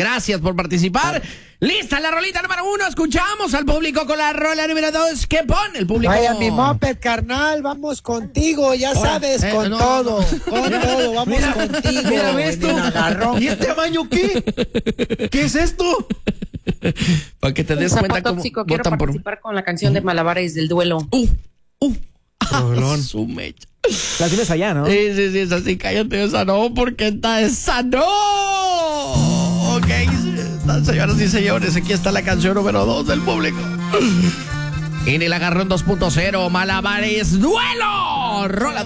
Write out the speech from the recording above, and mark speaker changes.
Speaker 1: Gracias por participar. Lista la rolita número 1. Escuchamos al público con la rola número 2. ¿Qué pone el público?
Speaker 2: Vaya mi moped, carnal, vamos contigo, ya sabes, con todo, vamos contigo.
Speaker 3: Mira, ¿ves tú? ¿Y este tamaño qué? ¿Qué es esto?
Speaker 1: Para que te des cuenta cómo
Speaker 4: tóxico, quiero
Speaker 1: votan
Speaker 4: participar con la canción de Malabares del duelo.
Speaker 1: Su mecha.
Speaker 3: La tienes allá, ¿no?
Speaker 1: Sí, es así, cállate, esa no, porque esa no. Ok, señoras y señores, aquí está la canción número 2 del público. En el agarrón 2.0, Malabares Duelo. Rola